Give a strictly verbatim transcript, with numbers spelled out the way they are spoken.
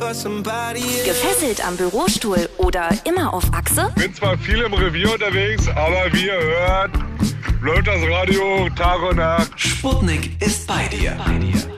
Gefesselt am Bürostuhl oder immer auf Achse? Bin zwar viel im Revier unterwegs, aber wie ihr hört, läuft das Radio Tag und Nacht. Sputnik ist bei dir.